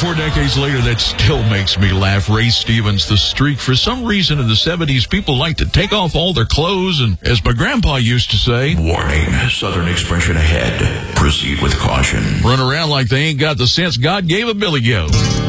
4 decades later, that still makes me laugh. Ray Stevens, The Streak. For some reason in the 70s, people like to take off all their clothes and, as my grandpa used to say, warning, Southern expression ahead. Proceed with caution. Run around like they ain't got the sense God gave a Billy Goat.